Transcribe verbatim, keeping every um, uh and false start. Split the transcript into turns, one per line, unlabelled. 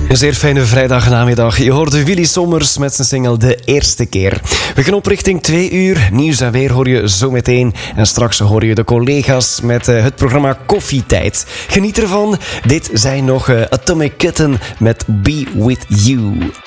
Een zeer fijne vrijdagnamiddag. Je hoorde Willy Sommers met zijn single De Eerste Keer. We gaan op richting twee uur. Nieuws en weer hoor je zo meteen. En straks hoor je de collega's met uh, het programma Koffietijd. Geniet ervan. Dit zijn nog uh, Atomic Kitten met Be With You.